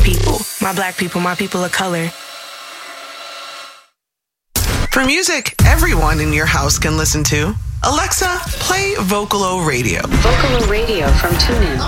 people, my people of color. For music everyone in your house can listen to, Alexa, play Vocalo Radio. Vocalo Radio from TuneIn.